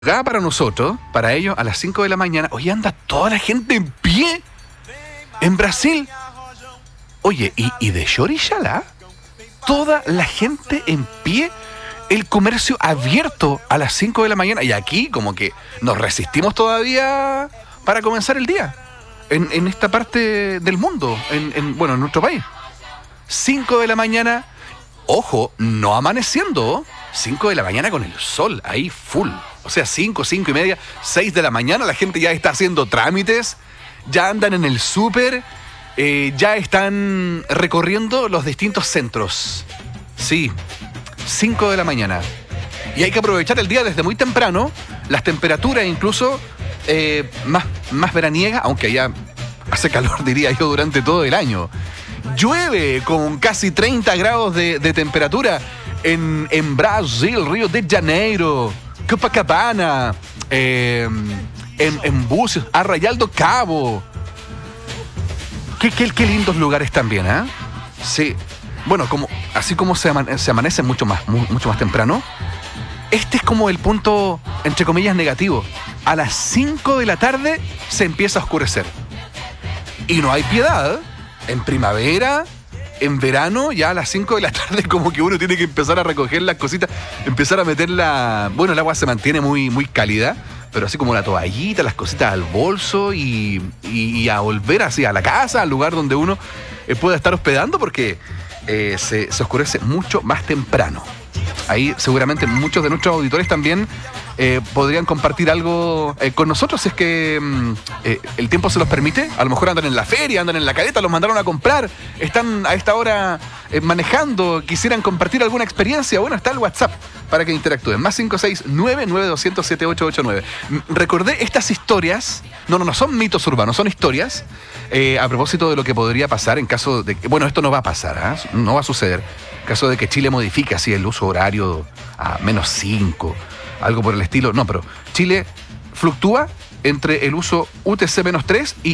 Para nosotros, para ellos, a las 5 de la mañana, hoy anda toda la gente en pie en Brasil. Oye, y de Xorishala, toda la gente en pie, el comercio abierto a las 5 de la mañana. Y aquí como que nos resistimos todavía para comenzar el día. En esta parte del mundo, en nuestro país. 5 de la mañana, ojo, no amaneciendo, 5 de la mañana con el sol ahí full. O sea, 5 y media, 6 de la mañana, la gente ya está haciendo trámites, ya andan en el súper, ya están recorriendo los distintos centros. Sí, 5 de la mañana. Y hay que aprovechar el día desde muy temprano, las temperaturas incluso más veraniegas, aunque allá hace calor, diría yo, durante todo el año. Llueve con casi 30 grados de temperatura en Brasil, Río de Janeiro, Copacabana, en Búzios, Arraial do Cabo. Qué lindos lugares también, ¿eh? Sí. Bueno, así como se amanece mucho más temprano, este es como el punto, entre comillas, negativo. A las 5 de la tarde se empieza a oscurecer. Y no hay piedad. En primavera, en verano, ya a las 5 de la tarde como que uno tiene que empezar a recoger las cositas, empezar a meterla. Bueno, el agua se mantiene muy cálida, pero así como la toallita, las cositas al bolso y a volver así a la casa, al lugar donde uno pueda estar hospedando, porque se oscurece mucho más temprano. Ahí seguramente muchos de nuestros auditores también podrían compartir algo con nosotros si es que el tiempo se los permite. A lo mejor andan en la feria, andan en la caleta, los mandaron a comprar, están a esta hora manejando, quisieran compartir alguna experiencia. Bueno, está el WhatsApp para que interactúen. Más 569-9200-7889. Recordé estas historias, no son mitos urbanos, son historias a propósito de lo que podría pasar en caso de que, bueno, esto no va a pasar, no va a suceder. En caso de que Chile modifique así el uso horario a -5, algo por el estilo. No, pero Chile fluctúa entre el uso UTC-3 y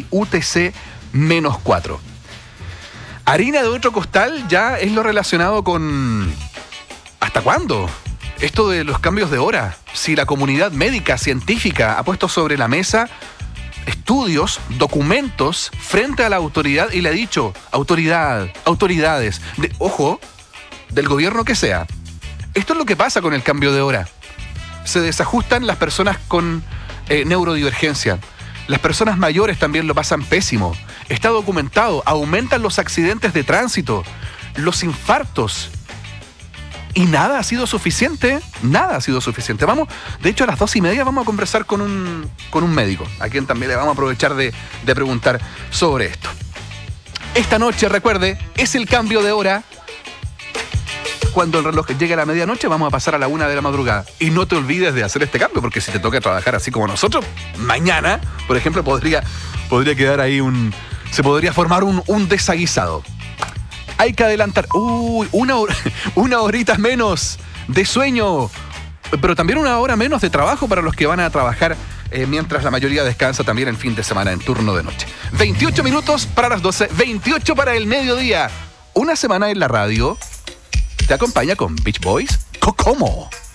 UTC-4. Harina de otro costal ya es lo relacionado con... ¿Hasta cuándo? Esto de los cambios de hora. Si la comunidad médica, científica, ha puesto sobre la mesa estudios, documentos, frente a la autoridad y le ha dicho, autoridades, ojo, del gobierno que sea. Esto es lo que pasa con el cambio de hora. Se desajustan las personas con neurodivergencia. Las personas mayores también lo pasan pésimo. Está documentado. Aumentan los accidentes de tránsito, los infartos. Y nada ha sido suficiente. Vamos, de hecho, a las 2:30 vamos a conversar con un médico, a quien también le vamos a aprovechar de preguntar sobre esto. Esta noche, recuerde, es el cambio de hora. Cuando el reloj llegue a la medianoche, vamos a pasar a la 1 de la madrugada. Y no te olvides de hacer este cambio, porque si te toca trabajar así como nosotros, mañana, por ejemplo, podría quedar ahí se podría formar un desaguisado. Hay que adelantar. Una horita menos de sueño, pero también una hora menos de trabajo para los que van a trabajar mientras la mayoría descansa también el fin de semana en turno de noche. 28 minutos para las 12, 28 para el mediodía. Una semana en la radio te acompaña con Beach Boys, Kokomo.